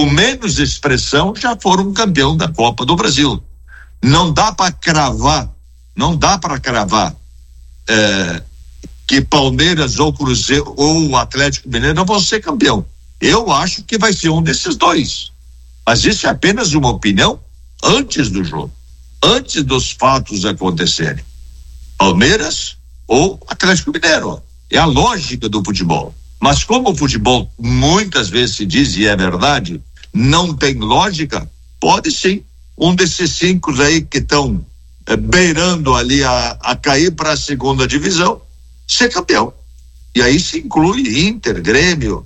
com menos expressão, já foram campeão da Copa do Brasil. Não dá para cravar que Palmeiras ou Cruzeiro ou o Atlético Mineiro não vão ser campeão. Eu acho que vai ser um desses dois. Mas isso é apenas uma opinião antes do jogo, antes dos fatos acontecerem. Palmeiras ou Atlético Mineiro. É a lógica do futebol. Mas como o futebol muitas vezes se diz, e é verdade, não tem lógica, pode sim um desses 5 aí que estão beirando ali a cair para a segunda divisão ser campeão. E aí se inclui Inter, Grêmio,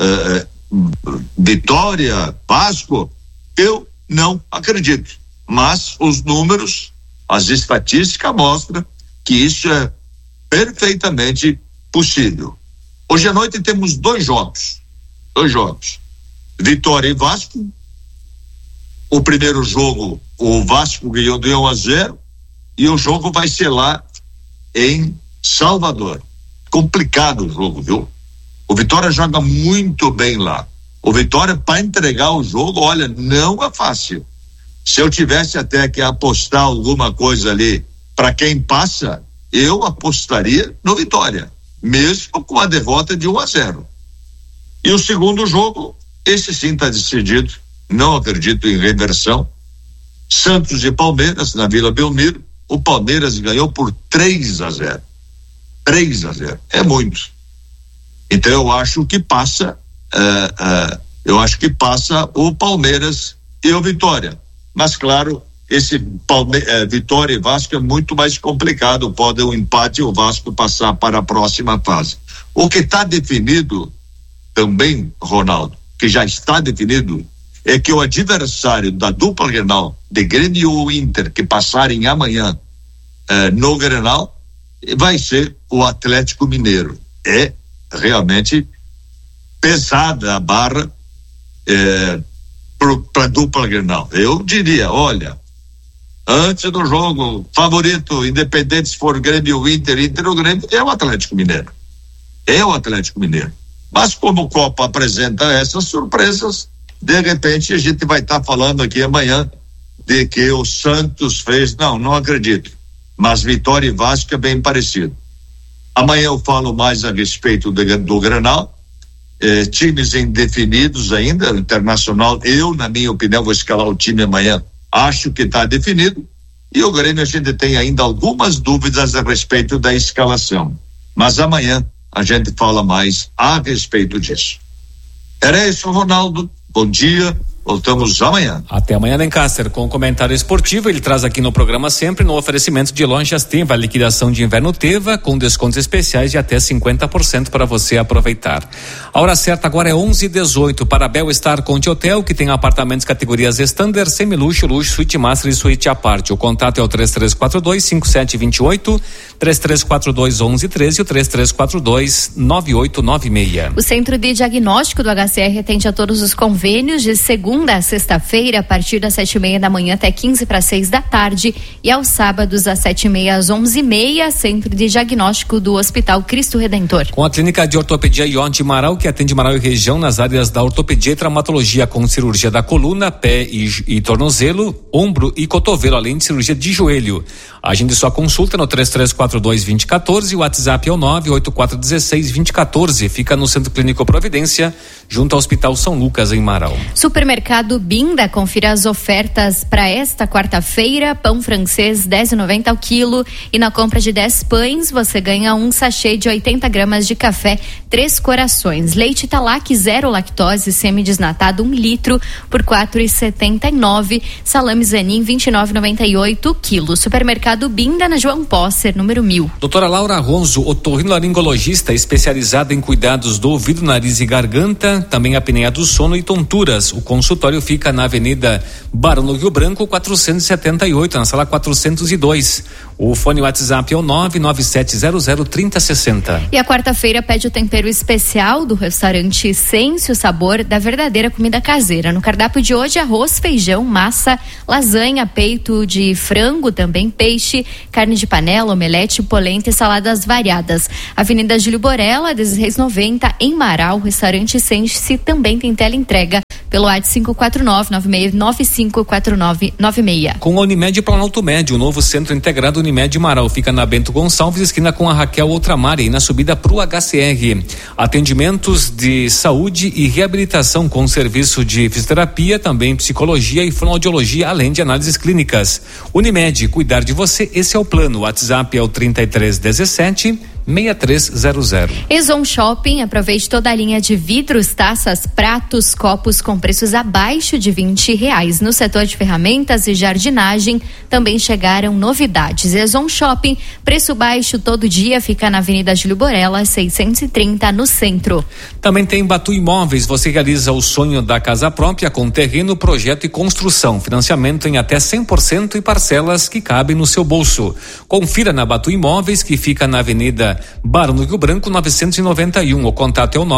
Vitória, Vasco. Eu não acredito. Mas os números, as estatísticas mostram que isso é perfeitamente possível. Hoje à noite temos dois jogos. Vitória e Vasco. O primeiro jogo, o Vasco ganhou de 1-0 e o jogo vai ser lá em Salvador. Complicado o jogo, viu? O Vitória joga muito bem lá. O Vitória, para entregar o jogo, olha, não é fácil. Se eu tivesse até que apostar alguma coisa ali para quem passa, eu apostaria no Vitória, mesmo com a derrota de 1-0. E o segundo jogo, esse sim está decidido. Não acredito em reversão. Santos e Palmeiras na Vila Belmiro. O Palmeiras ganhou por 3-0. 3-0 é muito. Então eu acho que passa o Palmeiras e o Vitória. Mas claro, esse Vitória e Vasco é muito mais complicado. Pode o empate e o Vasco passar para a próxima fase. O que está definido também, Ronaldo, que já está definido, é que o adversário da dupla Grenal de Grêmio ou Inter que passarem amanhã no Grenal vai ser o Atlético Mineiro. É realmente pesada a barra para dupla Grenal. Eu diria, olha, antes do jogo, favorito, independente se for Grêmio ou Inter ou Grêmio, é o Atlético Mineiro. Mas como o Copa apresenta essas surpresas, de repente a gente vai estar falando aqui amanhã de que o Santos fez, não acredito, mas Vitória e Vasco é bem parecido. Amanhã eu falo mais a respeito do Grenal, times indefinidos ainda, Internacional, eu na minha opinião vou escalar o time amanhã, acho que está definido, e o Grêmio a gente tem ainda algumas dúvidas a respeito da escalação, mas amanhã a gente fala mais a respeito disso. Era isso, Ronaldo. Bom dia, voltamos amanhã. Até amanhã, Lencaster, com o comentário esportivo. Ele traz aqui no programa sempre no oferecimento de lojas Teva, liquidação de inverno Teva, com descontos especiais de até 50% para você aproveitar. A hora certa agora é 11h18 para Bel Star Conte Hotel, que tem apartamentos categorias Standard, Semiluxo, Luxo, Suíte Master e Suíte à parte. O contato é o 3342-5728, 3342-1113 e o 3342-9896. O Centro de Diagnóstico do HCR atende a todos os convênios de segunda a sexta-feira, a partir das 7:30 da manhã até 15:06 da tarde, e aos sábados, das 7:30 às 11:30, Centro de Diagnóstico do Hospital Cristo Redentor. Com a Clínica de Ortopedia Ion de Marau, que atende Marau e região nas áreas da ortopedia e traumatologia, com cirurgia da coluna, pé e tornozelo, ombro e cotovelo, além de cirurgia de joelho. Agende sua consulta no 3342-2014 e o WhatsApp é o 98416-2014. Fica no Centro Clínico Providência, junto ao Hospital São Lucas, em Marau. Supermercado Binda, confira as ofertas para esta quarta-feira. Pão francês, R$10,90 ao quilo. E na compra de 10 pães, você ganha um sachê de 80 gramas de café Três Corações. Leite Talac, 0 lactose, semidesnatado, 1 litro, por R$4,79. Salame Zanin, R$29,98 quilo. Supermercado Binda, na João Posser, número 1000. Doutora Laura Ronzo, otorrinolaringologista especializada em cuidados do ouvido, nariz e garganta, também apneia do sono e tonturas. O consultório fica na Avenida Barão do Rio Branco, 478, na sala 402. O fone WhatsApp é o 997003060. E a quarta-feira pede o tempero especial do restaurante Sense, o sabor da verdadeira comida caseira. No cardápio de hoje, arroz, feijão, massa, lasanha, peito de frango, também peixe, carne de panela, omelete, polenta e saladas variadas. Avenida Júlio Borella, 1690, em Marau. O restaurante Sense também tem teleentrega pelo WhatsApp 549-9695-4996. Com a Unimed Planalto Médio, o novo centro integrado Unimed Marau fica na Bento Gonçalves, esquina com a Raquel Outramari, na subida pro HCR. Atendimentos de saúde e reabilitação com serviço de fisioterapia, também psicologia e fonoaudiologia, além de análises clínicas. Unimed, cuidar de você, esse é o plano. O WhatsApp é o 3317 6300. Exon Shopping, aproveite toda a linha de vidros, taças, pratos, copos com preços abaixo de R$20. No setor de ferramentas e jardinagem também chegaram novidades. Exon Shopping, preço baixo todo dia, fica na Avenida Júlio Borella, 630, no centro. Também tem Batu Imóveis, você realiza o sonho da casa própria com terreno, projeto e construção, financiamento em até 100% e parcelas que cabem no seu bolso. Confira na Batu Imóveis, que fica na Avenida Barão do Rio Branco 991. O contato é o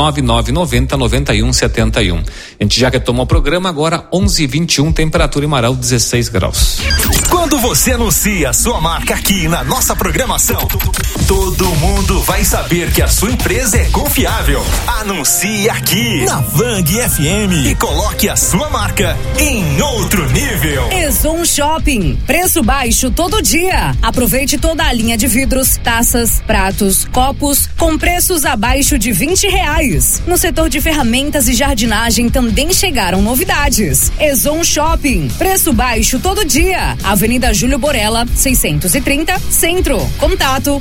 99990-9171. A gente já retomou o programa agora 11h21, temperatura em Marau 16 graus. Quando você anuncia a sua marca aqui na nossa programação, todo mundo vai saber que a sua empresa é confiável. Anuncie aqui na Vang FM e coloque a sua marca em outro nível. Exon Shopping, preço baixo todo dia. Aproveite toda a linha de vidros, taças, pratos, copos com preços abaixo de R$20. No setor de ferramentas e jardinagem também chegaram novidades. Exon Shopping, preço baixo todo dia. Avenida Júlio Borella, 630, Centro. Contato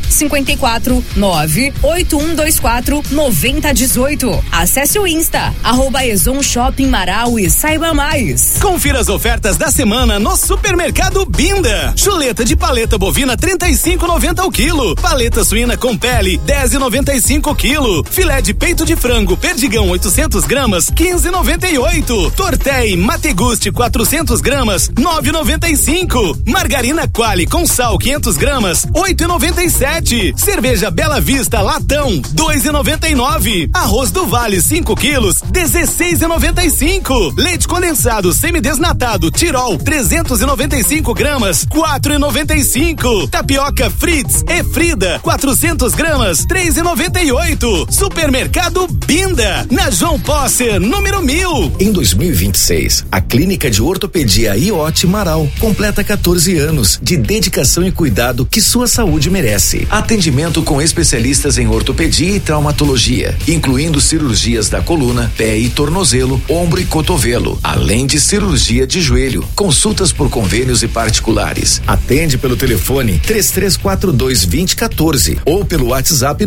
549-8124-9018. Acesse o Insta, @Exon Shopping Marau e saiba mais. Confira as ofertas da semana no Supermercado Binda. Chuleta de paleta bovina 35,90 o quilo. Paleta suína com pele 10,95 quilo. Filé de peito de frango Perdigão 800 gramas 15,98. Tortei Mateguste 400 gramas 9,95. Margarina Quali com sal 500 gramas 8,97. Cerveja Bela Vista latão 2,99. Arroz do Vale 5 quilos 16,95. Leite condensado semidesnatado Tirol 395 gramas 4,95. Tapioca Fritz e Frida 400 gramas 3,98. Supermercado Binda, na João Posser, número 1000. Em 2026, a Clínica de Ortopedia IOT Marau completa 14 anos de dedicação e cuidado que sua saúde merece. Atendimento com especialistas em ortopedia e traumatologia, incluindo cirurgias da coluna, pé e tornozelo, ombro e cotovelo, além de cirurgia de joelho. Consultas por convênios e particulares. Atende pelo telefone 3342-2014 ou pelo WhatsApp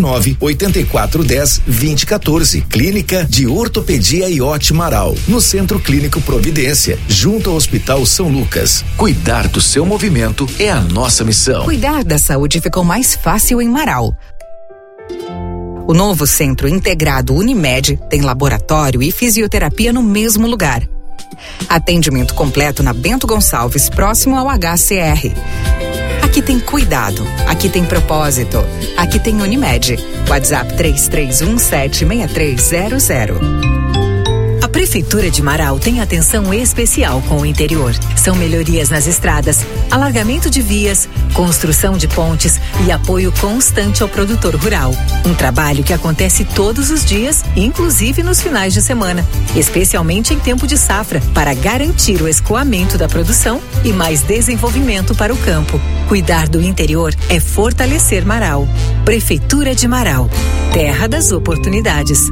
98410-2014. Clínica de Ortopedia IOT Marau, no Centro Clínico Providência, junto ao Hospital São Lucas. Cuidar do seu movimento é a nossa missão. Cuidar da saúde ficou mais fácil em Marau. O novo Centro Integrado Unimed tem laboratório e fisioterapia no mesmo lugar. Atendimento completo na Bento Gonçalves, próximo ao HCR. Aqui tem cuidado, aqui tem propósito, aqui tem Unimed. WhatsApp 33176300. A Prefeitura de Marau tem atenção especial com o interior. São melhorias nas estradas, alargamento de vias, construção de pontes e apoio constante ao produtor rural. Um trabalho que acontece todos os dias, inclusive nos finais de semana, especialmente em tempo de safra, para garantir o escoamento da produção e mais desenvolvimento para o campo. Cuidar do interior é fortalecer Marau. Prefeitura de Marau, terra das oportunidades.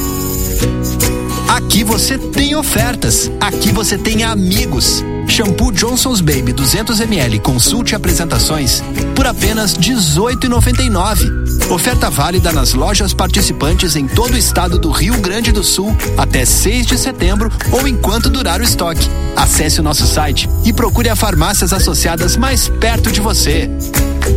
Aqui você tem ofertas, aqui você tem amigos. Shampoo Johnson's Baby 200 ml, consulte apresentações por apenas R$18,99. Oferta válida nas lojas participantes em todo o estado do Rio Grande do Sul até 6 de setembro ou enquanto durar o estoque. Acesse o nosso site e procure as farmácias associadas mais perto de você.